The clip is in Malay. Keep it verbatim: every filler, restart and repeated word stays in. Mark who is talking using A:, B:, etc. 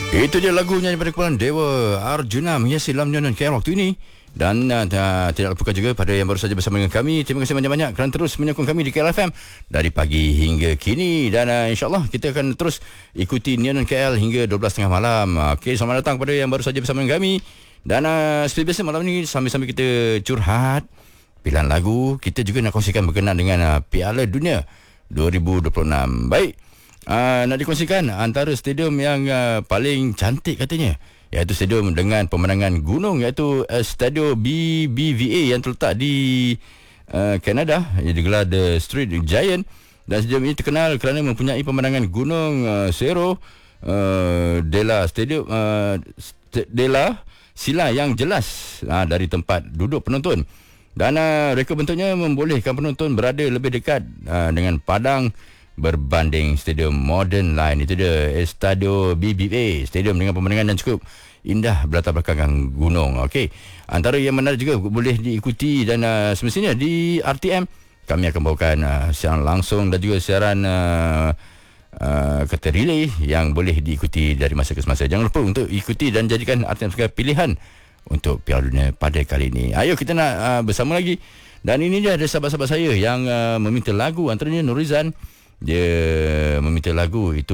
A: Itu dia lagunya daripada kumpulan Dewa Arjuna menghiasi Lam Nyonon K L waktu ini. Dan uh, tidak lupakan juga pada yang baru saja bersama dengan kami, terima kasih banyak-banyak kerana terus menyokong kami di K L F M dari pagi hingga kini. Dan uh, insyaAllah kita akan terus ikuti Nyonon K L hingga dua belas tiga puluh malam. Okey, selamat datang kepada yang baru saja bersama dengan kami. Dan uh, seperti biasa malam ini sambil-sambil kita curhat pilihan lagu, kita juga nak kongsikan berkenaan dengan uh, Piala Dunia dua ribu dua puluh enam. Baik, uh, nak dikongsikan antara stadium yang uh, paling cantik katanya, iaitu stadium dengan pemandangan gunung, iaitu uh, Stadio B B V A yang terletak di uh, Kanada, yang digelar The Street Giant. Dan stadium ini terkenal kerana mempunyai pemandangan gunung uh, Cerro uh, de la Stadium uh, de la Sila yang jelas uh, dari tempat duduk penonton. Dan uh, reka bentuknya membolehkan penonton berada lebih dekat uh, dengan padang berbanding stadium moden lain. Itu dia Stadio B B V A, stadium dengan pemandangan yang cukup indah berlatar belakang gunung. Okey, antara yang menarik juga boleh diikuti dan uh, semestinya di R T M kami akan bawakan uh, siaran langsung dan juga siaran uh, uh, kata relay yang boleh diikuti dari masa ke semasa. Jangan lupa untuk ikuti dan jadikan R T M sebagai pilihan untuk Piala Dunia pada kali ini. Ayo kita nak uh, bersama lagi. Dan ini dia ada sahabat-sahabat saya yang uh, meminta lagu, antaranya Nurizan. Dia meminta lagu itu